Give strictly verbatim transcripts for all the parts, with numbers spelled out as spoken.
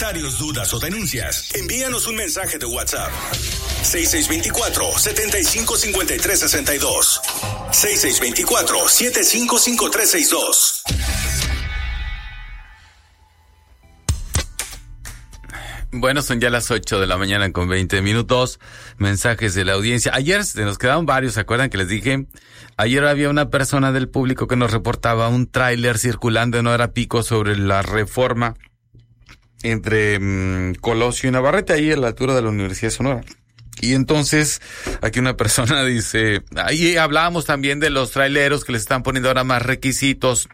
comentarios, dudas o denuncias, envíanos un mensaje de WhatsApp. seis seis dos cuatro, siete cinco cinco tres seis dos. seis seis dos cuatro, siete cinco cinco tres seis dos. Bueno, son ya las ocho de la mañana con veinte minutos. Mensajes de la audiencia. Ayer se nos quedaron varios, ¿se acuerdan que les dije? Ayer había una persona del público que nos reportaba un tráiler circulando en hora pico sobre la Reforma entre um, Colosio y Navarrete, ahí a la altura de la Universidad de Sonora. Y entonces, aquí una persona dice, ahí hablábamos también de los traileros que les están poniendo ahora más requisitos.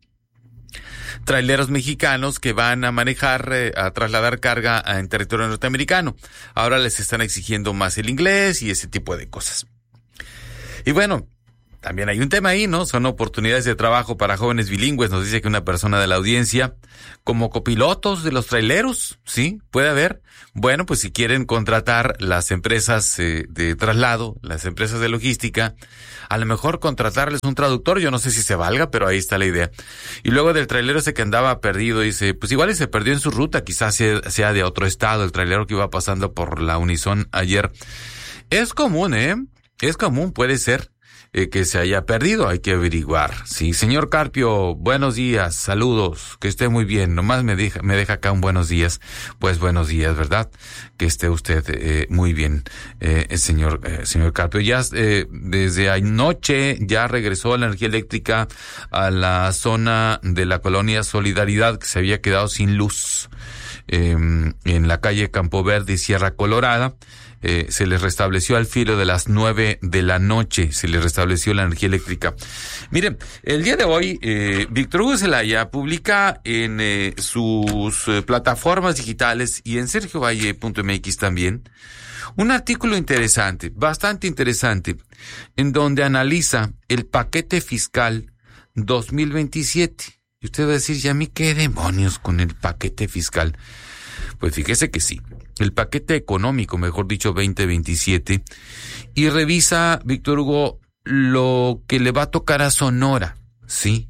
Traileros mexicanos que van a manejar, eh, a trasladar carga en territorio norteamericano. Ahora les están exigiendo más el inglés y ese tipo de cosas. Y bueno, también hay un tema ahí, ¿no? Son oportunidades de trabajo para jóvenes bilingües, nos dice que una persona de la audiencia, como copilotos de los traileros, ¿sí? Puede haber. Bueno, pues si quieren contratar las empresas eh, de traslado, las empresas de logística, a lo mejor contratarles un traductor, yo no sé si se valga, pero ahí está la idea. Y luego del trailero ese que andaba perdido, dice, pues igual se perdió en su ruta, quizás sea, sea de otro estado, el trailero que iba pasando por la Unison ayer. Es común, ¿eh? Es común, puede ser. Eh, que se haya perdido, hay que averiguar. Sí, señor Carpio, buenos días, saludos, que esté muy bien, nomás me deja, me deja acá un buenos días, pues buenos días, ¿verdad? Que esté usted eh, muy bien, eh, señor eh, señor Carpio. Ya eh, desde anoche ya regresó la energía eléctrica a la zona de la colonia Solidaridad, que se había quedado sin luz, eh, en la calle Campo Verde y Sierra Colorada. Eh, se les restableció al filo de las nueve de la noche, se les restableció la energía eléctrica. Miren, el día de hoy, eh, Víctor Hugo Zelaya publica en eh, sus eh, plataformas digitales y en sergio valle punto m x también, un artículo interesante, bastante interesante, en donde analiza el paquete fiscal dos mil veintisiete. Y usted va a decir, ¿y a mí qué demonios con el paquete fiscal? Pues fíjese que sí. El paquete económico, mejor dicho, veinte veintisiete, y revisa, Víctor Hugo, lo que le va a tocar a Sonora, ¿sí?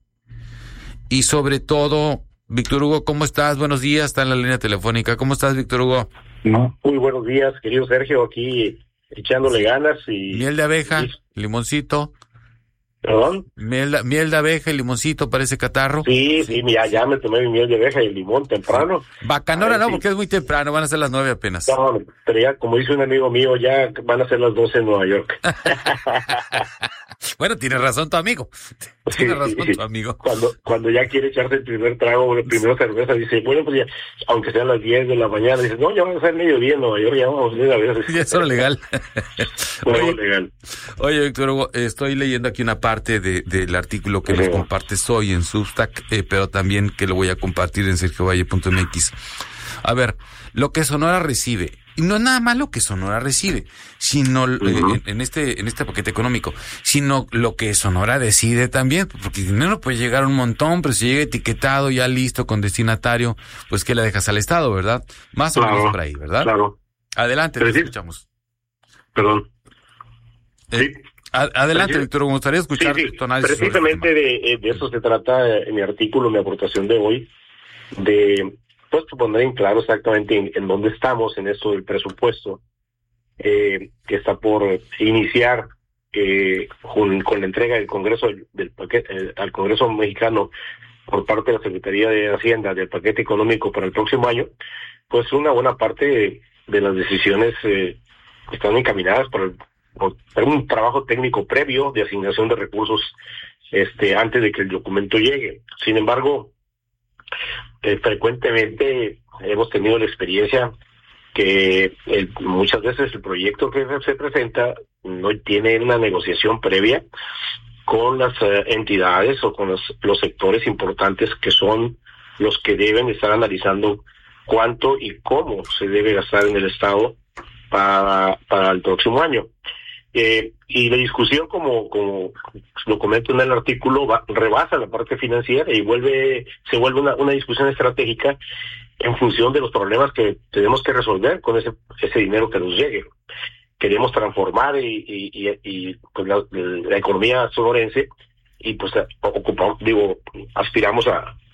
Y sobre todo, Víctor Hugo, ¿cómo estás? Buenos días, está en la línea telefónica. ¿Cómo estás, Víctor Hugo? Muy buenos días, querido Sergio, aquí echándole ganas y... Miel de abeja, y... limoncito. ¿Perdón? Miel, miel de abeja y limoncito, parece catarro. Sí, sí, ya, ya me tomé mi miel de abeja y el limón temprano. Bacanora no, sí. Porque es muy temprano, van a ser las nueve apenas. No, pero ya, como dice un amigo mío, ya van a ser las doce en Nueva York. Bueno, tiene razón tu amigo. Tiene razón sí, tu amigo. Cuando cuando ya quiere echarse el primer trago, el primer cerveza, dice, bueno, pues ya, aunque sean las diez de la mañana, dice, no, ya van a ser mediodía en Nueva York, ya vamos a ir a ver. Ya es hora legal. Bueno, legal. Oye, Víctor Hugo, estoy leyendo aquí una parte de, del artículo que sí. nos compartes hoy en Substack, eh, pero también que lo voy a compartir en sergio valle punto m x. A ver, lo que Sonora recibe, y no es nada más lo que Sonora recibe, sino uh-huh. eh, en, en este en este paquete económico, sino lo que Sonora decide también, porque dinero puede llegar un montón, pero si llega etiquetado, ya listo, con destinatario, pues que le dejas al Estado, ¿verdad? Más claro, o menos por ahí, ¿verdad? Claro. Adelante, te escuchamos. Perdón. Eh, sí. a, adelante, Víctor, me gustaría escuchar sí, sí. tu análisis. Precisamente de, de eso se trata en mi artículo, mi aportación de hoy, de... pues poner en claro exactamente en, en dónde estamos en esto del presupuesto eh, que está por iniciar eh, con, con la entrega del Congreso del, del paquete eh, al Congreso mexicano por parte de la Secretaría de Hacienda del paquete económico para el próximo año. Pues una buena parte de, de las decisiones eh, están encaminadas por, el, por un trabajo técnico previo de asignación de recursos este antes de que el documento llegue. Sin embargo, Eh, frecuentemente hemos tenido la experiencia que el, muchas veces el proyecto que se presenta no tiene una negociación previa con las uh, entidades o con los, los sectores importantes que son los que deben estar analizando cuánto y cómo se debe gastar en el Estado para, para el próximo año. Eh, y la discusión, como como lo comento en el artículo, va, rebasa la parte financiera y vuelve se vuelve una, una discusión estratégica en función de los problemas que tenemos que resolver con ese ese dinero que nos llegue. Queremos transformar y, y, y, y pues la, la economía sonorense y pues ocupamos, digo, aspiramos a,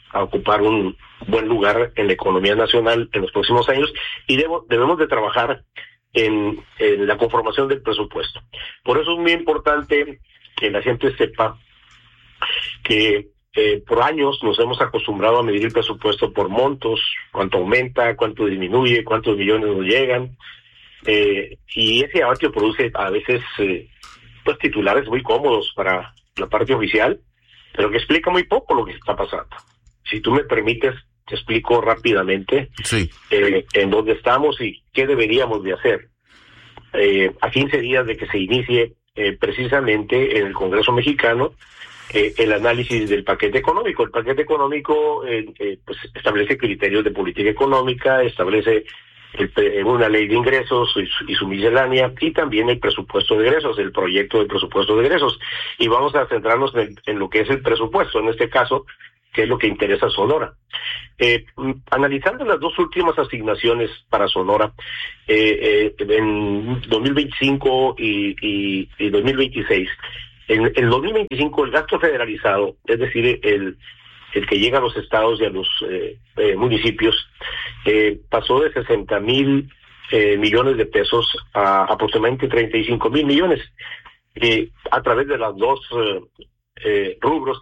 a ocupar un buen lugar en la economía nacional en los próximos años y debo, debemos de trabajar en, en la conformación del presupuesto. Por eso es muy importante que la gente sepa que eh, por años nos hemos acostumbrado a medir el presupuesto por montos, cuánto aumenta, cuánto disminuye, cuántos millones nos llegan, eh, y ese abatio produce a veces eh, pues titulares muy cómodos para la parte oficial, pero que explica muy poco lo que está pasando. Si tú me permites, te explico rápidamente sí. eh, en dónde estamos y qué deberíamos de hacer. Eh, a quince días de que se inicie eh, precisamente en el Congreso mexicano eh, el análisis del paquete económico. El paquete económico eh, eh, pues establece criterios de política económica, establece el, eh, una ley de ingresos y su, y su miscelánea, y también el presupuesto de egresos, el proyecto de presupuesto de egresos. Y vamos a centrarnos en, en lo que es el presupuesto, en este caso, que es lo que interesa a Sonora. Eh, analizando las dos últimas asignaciones para Sonora, eh, eh, en dos mil veinticinco y, y, y dos mil veintiséis, en el dos mil veinticinco el gasto federalizado, es decir, el, el que llega a los estados y a los eh, eh, municipios, eh, pasó de sesenta mil eh, millones de pesos a aproximadamente treinta y cinco mil millones, eh, a través de las dos eh, eh, rubros